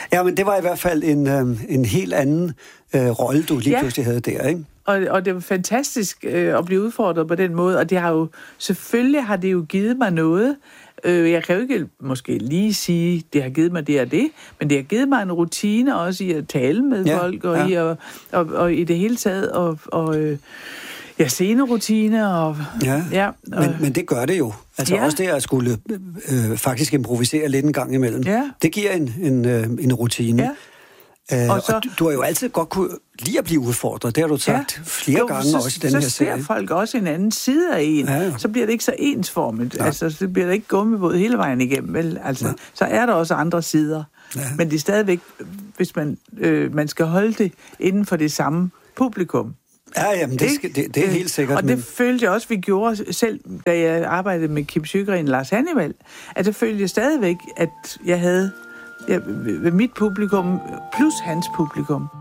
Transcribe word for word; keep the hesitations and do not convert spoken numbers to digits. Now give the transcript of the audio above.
Ja, men det var i hvert fald en, øh, en helt anden øh, rolle, du lige ja. pludselig havde der, ikke? Og, og det var fantastisk øh, at blive udfordret på den måde, og det har jo, selvfølgelig har det jo givet mig noget. Øh, jeg kan jo ikke måske lige sige, det har givet mig det og det, men det har givet mig en rutine også i at tale med ja, folk, og, ja. i at, og, og i det hele taget, og, og øh, ja, scenerutine, og... Ja, ja og, men, men det gør det jo. Altså ja. også det at skulle øh, faktisk improvisere lidt en gang imellem. Ja. Det giver en, en, øh, en rutine. Ja. Uh, og, så, og du, du har jo altid godt kunne lide at blive udfordret. Det har du sagt ja, flere jo, gange så, også i den her serie. Så ser folk også en anden side af en. Ja, ja. Så bliver det ikke så ensformet. Ja. Altså, så bliver det ikke gummibåd hele vejen igennem. Vel? Altså, ja. Så er der også andre sider. Ja. Men det er stadigvæk, hvis man, øh, man skal holde det inden for det samme publikum. Ja, jamen, det, skal, det, det er helt sikkert. Og det men... følte jeg også, vi gjorde selv, da jeg arbejdede med Kim Sjögren og Lars Hannibal, at det følte jeg stadigvæk, at jeg havde... Ja, ved mit publikum plus hans publikum.